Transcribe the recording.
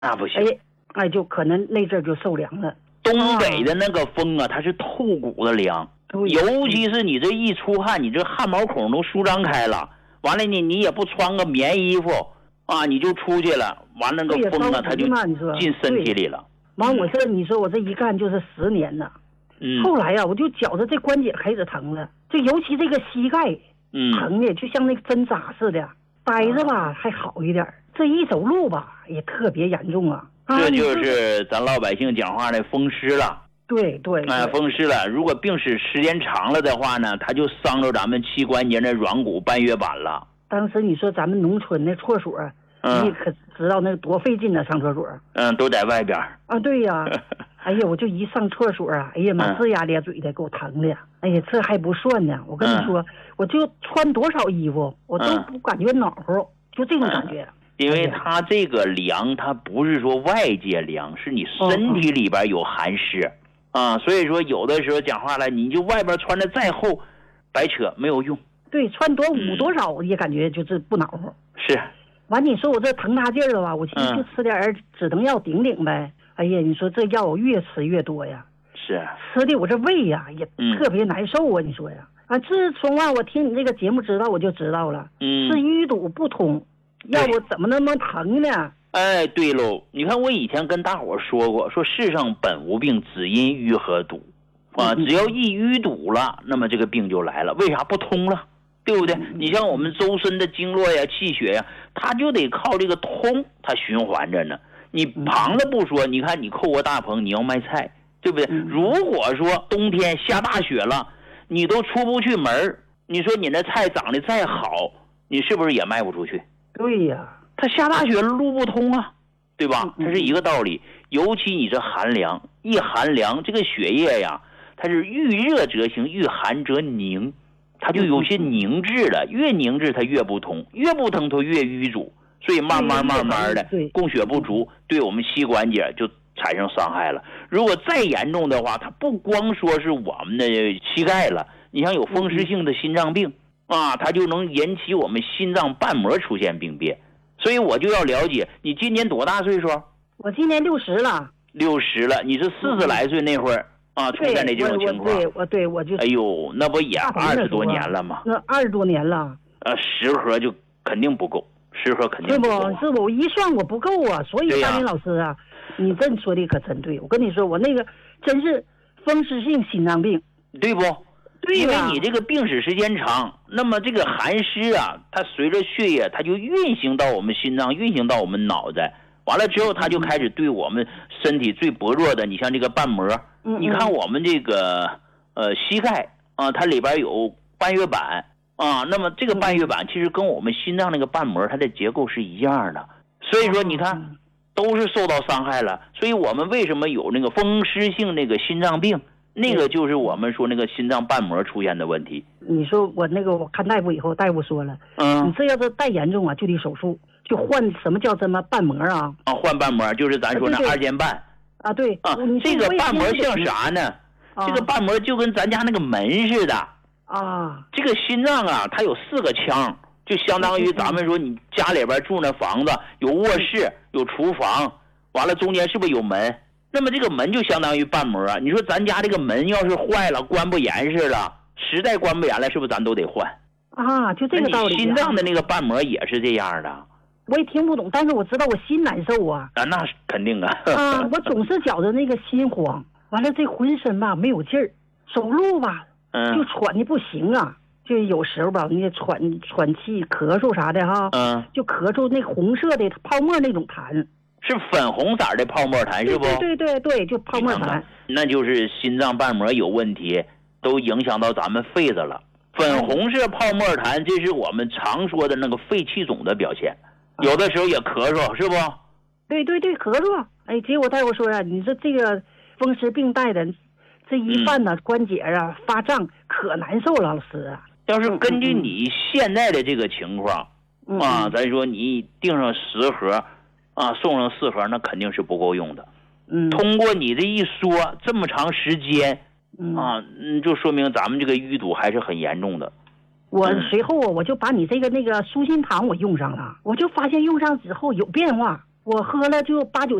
那不行。 哎，就可能那阵就受凉了。 东北的那个风啊，它是透骨的凉，尤其是你这一出汗，你这汗毛孔都舒张开了，完了你也不穿个棉衣服啊，你就出去了，完了那个风啊，它就进身体里了。 完，你说我这一干就是10年了。后来呀，我就觉着这关节开始疼了，就尤其这个膝盖，疼的就像那个针扎似的。待着吧还好一点，这一走路吧也特别严重啊。 这就是咱老百姓讲话的风湿了。 对， 风湿了。如果病史时间长了的话呢，它就伤着咱们膝关节的软骨半月板了。 当时你说咱们农村那厕所，你可知道那个多费劲呢？上厕所， 都在外边啊。对呀，哎呀，我就一上厕所啊，哎呀妈，龇牙咧嘴的，给我疼的呀！哎呀，这还不算呢，我跟你说，我就穿多少衣服，我都不感觉暖和，就这种感觉。 因为它这个凉，它不是说外界凉，是你身体里边有寒湿啊。所以说有的时候讲话了，你就外边穿的再厚，白扯没有用。 对，穿多捂多少也感觉就是不暖和。 是。 完，你说我这疼大劲儿了吧？我寻思就吃点止疼药顶顶呗。哎呀，你说这药我越吃越多呀。 是。 吃的我这胃呀也特别难受啊！你说呀，自从我听你这个节目知道，我就知道了。是淤堵不通，要不怎么那么疼呢？ 哎，对喽，你看我以前跟大伙说过，说世上本无病，只因淤和堵啊。只要一淤堵了，那么这个病就来了。为啥不通了？对不对？你像我们周身的经络呀、气血呀，它就得靠这个通，它循环着呢。你旁的不说，你看你扣个大棚，你要卖菜，对不对？如果说冬天下大雪了，你都出不去门，你说你那菜长得再好，你是不是也卖不出去？ 对呀， 它下大雪路不通啊，对吧？它是一个道理。尤其你这寒凉，一寒凉，这个血液呀，它是遇热则行，遇寒则凝。它就有些凝滞了，越凝滞它越不通，越不通它越淤阻，所以慢慢的供血不足，对我们膝关节就产生伤害了。如果再严重的话，它不光说是我们的膝盖了，你像有风湿性的心脏病啊，它就能引起我们心脏瓣膜出现病变。所以我就要了解，你今年多大岁数？ 我今年60了。 60了，你是40来岁那会儿出现的这种情况。 我就。 哎呦，那不也20多年了吗？ 那20多年了。 10盒就肯定不够，10盒肯定不够。 是不？我一算我不够啊，所以大林老师啊，你这说的可真对。我跟你说，我那个真是风湿性心脏病， 对不？ 对呀。 因为你这个病史时间长，那么这个寒湿啊，它随着血液，它就运行到我们心脏，运行到我们脑袋。完了之后，它就开始对我们身体最薄弱的，你像这个瓣膜，你看我们这个膝盖啊，它里边有半月板啊，那么这个半月板其实跟我们心脏那个瓣膜它的结构是一样的，所以说你看都是受到伤害了。所以我们为什么有那个风湿性那个心脏病，那个就是我们说那个心脏瓣膜出现的问题。 你说我看大夫以后，大夫说了，你这要是太严重啊，就得手术。就换什么叫什么瓣膜啊？ 换瓣膜就是咱说那二尖瓣啊，对啊， 这个瓣膜像啥呢？这个瓣膜就跟咱家那个门似的啊。这个心脏啊，它有4个腔，就相当于咱们说你家里边住那房子，有卧室，有厨房，完了中间是不是有门？那么这个门就相当于瓣膜。你说咱家这个门要是坏了，关不严实了，实在关不严了，是不是咱都得换啊？就这个道理。 心脏的那个瓣膜也是这样的。 我也听不懂，但是我知道我心难受啊！ 那是肯定啊！ 我总是觉着那个心慌，完了这浑身吧没有劲儿，走路吧就喘的不行啊，就有时候吧那喘气、咳嗽啥的哈，就咳嗽那红色的泡沫那种痰， 是粉红色的泡沫痰是不？ 对，就泡沫痰， 那就是心脏瓣膜有问题，都影响到咱们肺子了。粉红色泡沫痰，这是我们常说的那个肺气肿的表现。有的时候也咳嗽，是不？ 对，咳嗽。哎，结果大夫说啊，你说这个风湿病带的这一犯呢，关节啊发胀，可难受了，老师啊。 要是根据你现在的这个情况咱说你订上10盒啊，送上4盒，那肯定是不够用的。通过你这一说，这么长时间就说明咱们这个淤堵还是很严重的。 我随后我就把你那个舒心堂我用上了，我就发现用上之后有变化， 我喝了就8、9